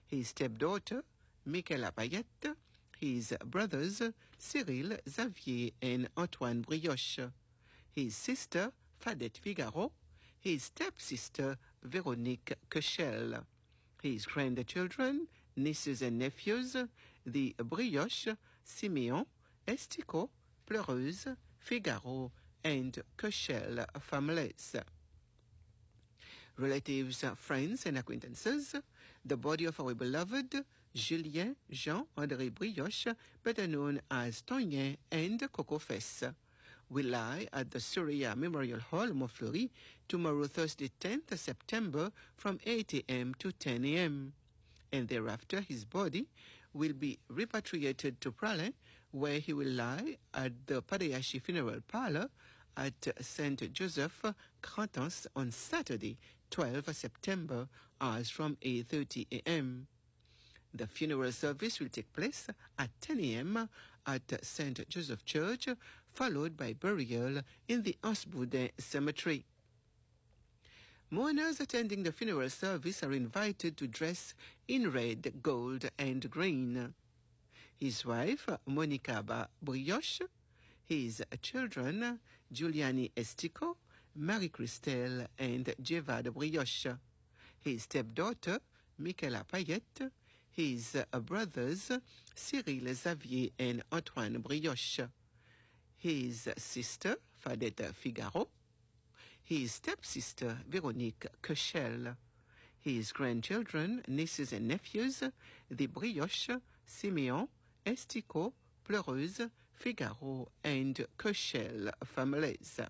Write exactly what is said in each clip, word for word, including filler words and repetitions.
his stepdaughter, Michaela Payette, his brothers, Cyril, Xavier, and Antoine Brioche, his sister, Fadette Figaro, his stepsister, Véronique Kechel, his grandchildren, nieces and nephews, the Brioche, Simeon, Estico, Pleureuse, Figaro, and Kechel families. Relatives, friends, and acquaintances, the body of our beloved Julien Jean-André Brioche, better known as Tonien and Coco Fess, will lie at the Surya Memorial Hall, Montfleury, tomorrow, Thursday, tenth September, from eight a.m. to ten a.m. And thereafter, his body will be repatriated to Praslin, where he will lie at the Padeyashi Funeral Parlor at Saint Joseph, Cratans, on Saturday, twelfth September, as from eight thirty a.m. The funeral service will take place at ten a.m. at Saint Joseph Church, followed by burial in the Osboudin Cemetery. Mourners attending the funeral service are invited to dress in red, gold, and green. His wife, Monica Brioche, his children, Giuliani Estico, Marie-Christelle, and Jevad Brioche, his stepdaughter, Michaela Payette, his brothers, Cyril, Xavier, and Antoine Brioche, his sister, Fadette Figaro, his stepsister, Véronique Kechel, his grandchildren, nieces and nephews, the Brioche, Simeon, Estico, Pleureuse, Figaro, and Kechel families.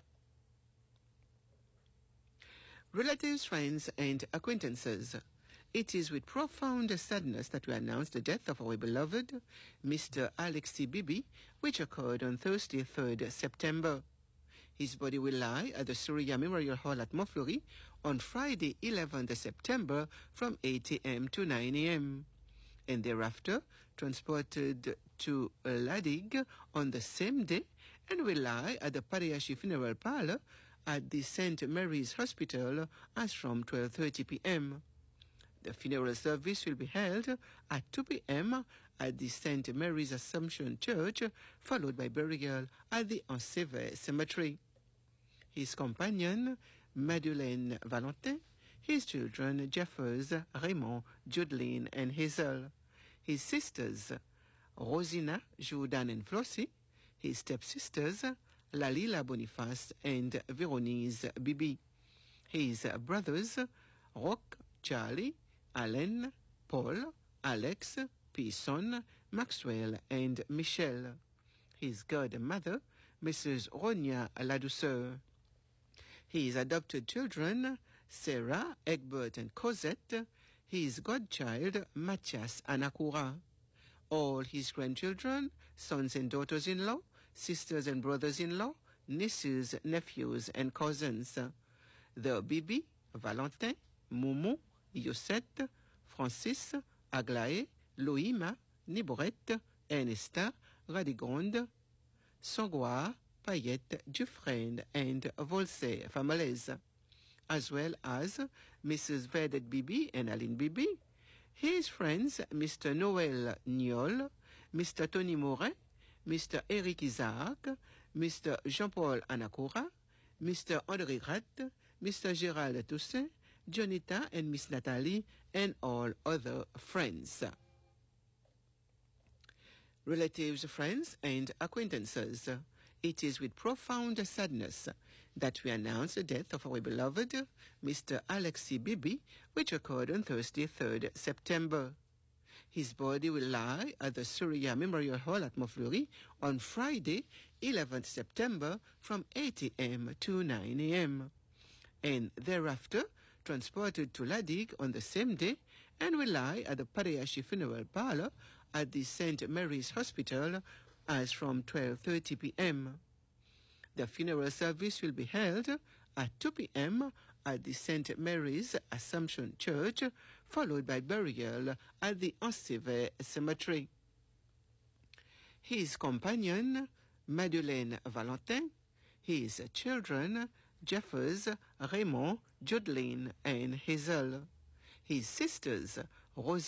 Relatives, friends, and acquaintances, it is with profound sadness that we announce the death of our beloved Mister Alexis Bibi, which occurred on Thursday, third September. His body will lie at the Surya Memorial Hall at Montfleury on Friday, eleventh September, from eight a.m. to nine a.m. and thereafter transported to Ladig on the same day, and will lie at the Padeyashi Funeral Parlor at the Saint Mary's Hospital as from twelve thirty p.m. The funeral service will be held at two p.m. at the Saint Mary's Assumption Church, followed by burial at the Ancevais Cemetery. His companion, Madeleine Valentin, his children, Jeffers, Raymond, Judeline, and Hazel, his sisters, Rosina, Jordan, and Flossie, his stepsisters, Lalila Boniface and Véronise Bibi, his brothers, Roch, Charlie, Alain, Paul, Alex, Pison, Maxwell, and Michel, his godmother, Missus Ronia Ladouceur, his adopted children, Sarah, Egbert, and Cosette, his godchild, Mathias Anakura, all his grandchildren, sons and daughters-in-law, sisters and brothers-in-law, nieces, nephews, and cousins, the Bibi, Valentin, Moumou, Yosette, Francis, Aglaé, Loïma, Niborette, Ernesta, Radigonde, Sangwa, Payette, Dufresne, and Volsey families, as well as Missus Vedette Bibi and Aline Bibi, his friends Mister Noël Niol, Mister Tony Morin, Mister Eric Isaac, Mister Jean-Paul Anakura, Mister André Rat, Mister Gérald Toussaint, Jonita and Miss Natalie, and all other friends. Relatives, friends, and acquaintances, it is with profound sadness that we announce the death of our beloved Mister Alexis Bibi, which occurred on Thursday, third September. His body will lie at the Surya Memorial Hall at Montfleury on Friday, eleventh September, from eight a.m. to nine a.m. and thereafter transported to Ladig on the same day, and will lie at the Padeyashi Funeral Parlor at the Saint Mary's Hospital as from twelve thirty p.m. The funeral service will be held at two p.m. at the Saint Mary's Assumption Church, followed by burial at the Ancevais Cemetery. His companion, Madeleine Valentin, his children, Jeffers, Raymond, Judeline, and Hazel, his sisters, Rosie,